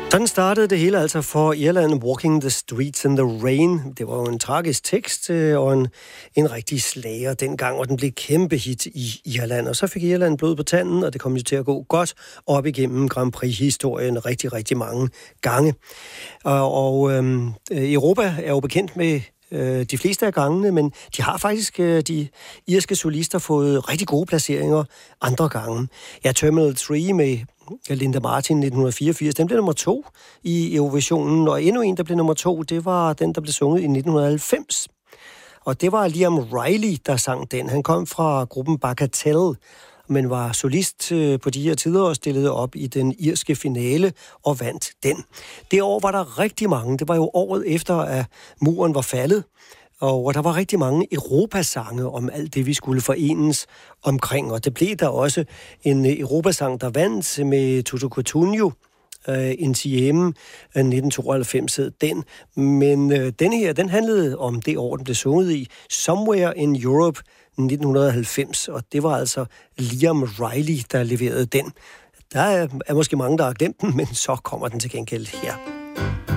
Sådan startede det hele altså for Irland, Walking the Streets in the Rain. Det var jo en tragisk tekst og en rigtig slager dengang, og den blev kæmpe hit i Irland. Og så fik Irland blod på tanden, og det kom jo til at gå godt op igennem Grand Prix-historien rigtig, rigtig mange gange. Europa er jo bekendt med de fleste af gangene, men de har faktisk, de irske solister, fået rigtig gode placeringer andre gange. Ja, Terminal 3 med Linda Martin 1984, den blev nummer 2 i Eurovisionen, og endnu en, der blev nummer 2, det var den, der blev sunget i 1990. Og det var Liam Riley, der sang den. Han kom fra gruppen Bagatelle, men var solist på de her tider og stillede op i den irske finale og vandt den. Det år var der rigtig mange. Det var jo året efter, at muren var faldet, og der var rigtig mange europasange om alt det, vi skulle forenes omkring. Og det blev der også en europasang, der vandt med Tutu Cutugno, Insieme 1992 hed den. Men den her, den handlede om det år, den blev sunget i, Somewhere in Europe 1990, og det var altså Liam Riley, der leverede den. Der er måske mange, der har glemt den, men så kommer den til gengæld her.